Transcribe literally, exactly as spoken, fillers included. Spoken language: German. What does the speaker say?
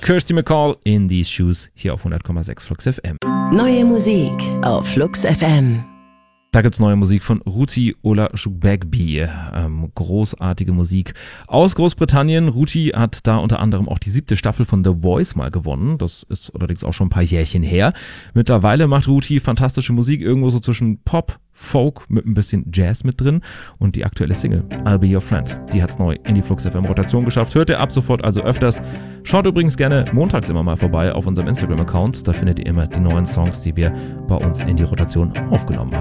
Kirsty MacColl, In These Shoes, hier auf hundert Komma sechs Flux F M. Neue Musik auf Flux F M. Da gibt's neue Musik von Ruti Olajuwon. Ähm, großartige Musik aus Großbritannien. Ruti hat da unter anderem auch die siebte Staffel von The Voice mal gewonnen. Das ist allerdings auch schon ein paar Jährchen her. Mittlerweile macht Ruti fantastische Musik, irgendwo so zwischen Pop, Folk mit ein bisschen Jazz mit drin. Und die aktuelle Single, I'll Be Your Friend, die hat's neu in die Flux F M Rotation geschafft. Hört ihr ab sofort also öfters. Schaut übrigens gerne montags immer mal vorbei auf unserem Instagram-Account. Da findet ihr immer die neuen Songs, die wir bei uns in die Rotation aufgenommen haben.